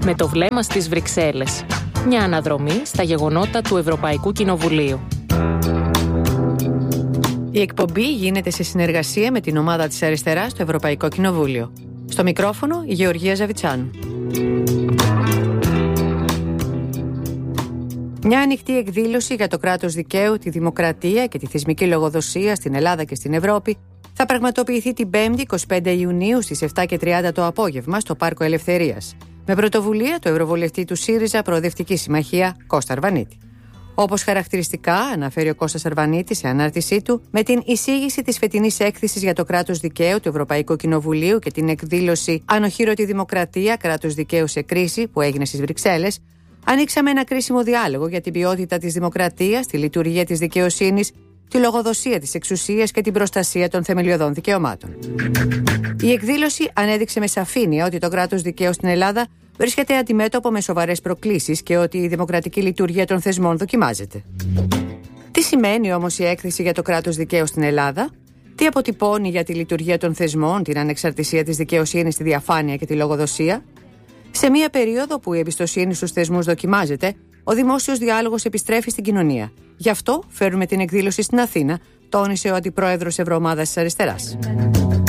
με το βλέμμα στις Βρυξέλλες. Μια αναδρομή στα γεγονότα του Ευρωπαϊκού Κοινοβουλίου. Η εκπομπή γίνεται σε συνεργασία με την ομάδα της Αριστεράς στο Ευρωπαϊκό Κοινοβούλιο. Στο μικρόφωνο η Γεωργία Ζαβιτσάνου. Μια ανοιχτή εκδήλωση για το κράτος δικαίου, τη δημοκρατία και τη θεσμική λογοδοσία στην Ελλάδα και στην Ευρώπη θα πραγματοποιηθεί την 5η 25 Ιουνίου στις 7:30 το απόγευμα στο Πάρκο Ελευθερίας, με πρωτοβουλία του Ευρωβουλευτή του ΣΥΡΙΖΑ Προοδευτική Συμμαχία Κώστα Αρβανίτη. Όπως χαρακτηριστικά αναφέρει ο Κώστας Αρβανίτης σε ανάρτησή του, με την εισήγηση της φετινής έκθεσης για το κράτος δικαίου του Ευρωπαϊκού Κοινοβουλίου και την εκδήλωση «Ανοχήρωτη Δημοκρατία, κράτος δικαίου σε κρίση» που έγινε στις Βρυξέλλες, ανοίξαμε ένα κρίσιμο διάλογο για την ποιότητα της δημοκρατίας, τη λειτουργία της δικαιοσύνης, τη λογοδοσία της εξουσίας και την προστασία των θεμελιωδών δικαιωμάτων. Η εκδήλωση ανέδειξε με σαφήνεια ότι το κράτος δικαίου στην Ελλάδα βρίσκεται αντιμέτωπο με σοβαρές προκλήσεις και ότι η δημοκρατική λειτουργία των θεσμών δοκιμάζεται. Τι σημαίνει όμως η έκθεση για το κράτος δικαίου στην Ελλάδα? Τι αποτυπώνει για τη λειτουργία των θεσμών, την ανεξαρτησία της δικαιοσύνης, τη διαφάνεια και τη λογοδοσία? Σε μια περίοδο που η εμπιστοσύνη στους θεσμούς δοκιμάζεται, ο δημόσιος διάλογος επιστρέφει στην κοινωνία. Γι' αυτό φέρουμε την εκδήλωση στην Αθήνα, τόνισε ο αντιπρόεδρος Ευρωομάδας της Αριστεράς.